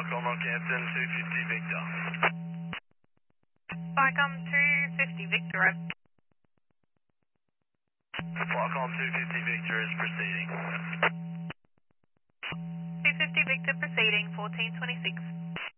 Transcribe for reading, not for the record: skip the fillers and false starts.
Falcon Rockhampton 250 Victor. Falcon 250 Victor. Falcon 250 Victor is proceeding. 250 Victor proceeding, 1426.